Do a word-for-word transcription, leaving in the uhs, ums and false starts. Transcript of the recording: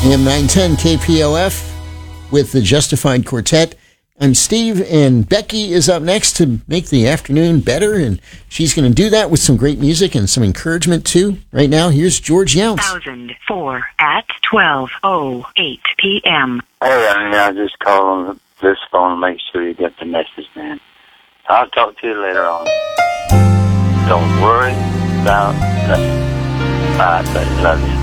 A M nine ten K P O F with the Justified Quartet. I'm Steve, and Becky is up next to make the afternoon better, and she's going to do that with some great music and some encouragement, too. Right now, here's George Younts. one thousand four at twelve oh eight p.m. Hey, I mean, I just called on this phone to make sure you get the message, man. I'll talk to you later on. Don't worry about nothing. Bye, buddy. Love you.